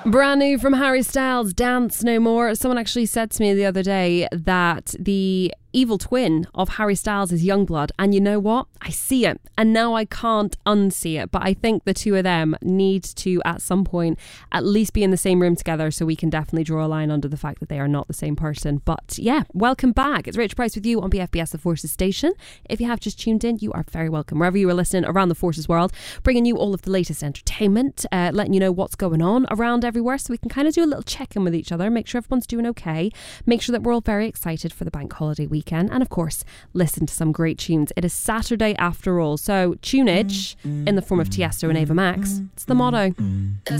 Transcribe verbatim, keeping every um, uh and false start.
Brand new from Harry Styles, Dance No More. Someone actually said to me the other day that the evil twin of Harry Styles is Youngblood, and you know what? I see it, and now I can't unsee it. But I think the two of them need to, at some point, at least be in the same room together, so we can definitely draw a line under the fact that they are not the same person. But yeah, welcome back. It's Rachel Price with you on B F B S The Forces Station. If you have just tuned in, you are very welcome. Wherever you are listening around the Forces world, bringing you all of the latest entertainment, uh, letting you know what's going on around everywhere, so we can kind of do a little check-in with each other, make sure everyone's doing okay, make sure that we're all very excited for the bank holiday weekend, and of course listen to some great tunes. It is Saturday after all, so tunage in the form of Tiesto and Ava Max, it's the motto.